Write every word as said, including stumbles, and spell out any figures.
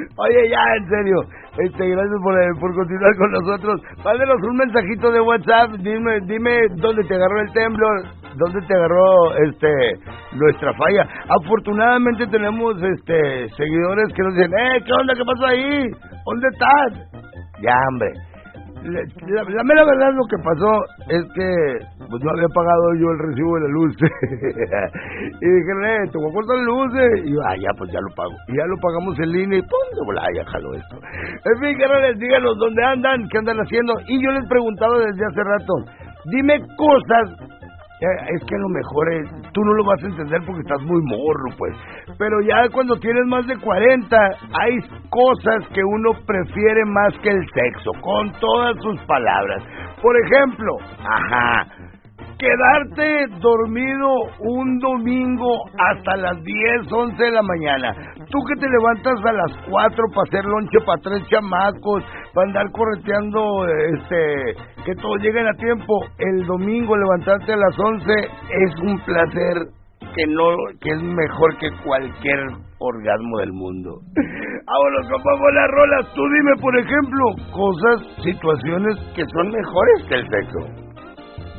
Oye, ya, en serio, este, gracias por, eh, por continuar con nosotros. Mándenos un mensajito de WhatsApp, dime, dime dónde te agarró el temblor, dónde te agarró, este, nuestra falla. Afortunadamente tenemos, este, seguidores que nos dicen, eh, ¿qué onda? ¿Qué pasó ahí? ¿Dónde estás? Ya, hombre. La, la, la mera verdad lo que pasó es que pues no había pagado yo el recibo de la luz y dije, eh, te voy a cortar la luz y yo, ah, ya, pues ya lo pago y ya lo pagamos en línea y pum, de volada ya jaló esto. En fin, carnales, díganos dónde andan, qué andan haciendo. Y yo les preguntaba desde hace rato, dime cosas. Es que a lo mejor es, tú no lo vas a entender porque estás muy morro, pues. Pero ya cuando tienes más de cuarenta, hay cosas que uno prefiere más que el sexo, con todas sus palabras. Por ejemplo, ajá, quedarte dormido un domingo hasta las diez, once de la mañana. Tú que te levantas a las cuatro para hacer lonche para tres chamacos, para andar correteando, este, que todos lleguen a tiempo. El domingo levantarte a las once es un placer que no, que es mejor que cualquier orgasmo del mundo. Vámonos con las rolas. Tú dime, por ejemplo, cosas, situaciones que son mejores que el sexo.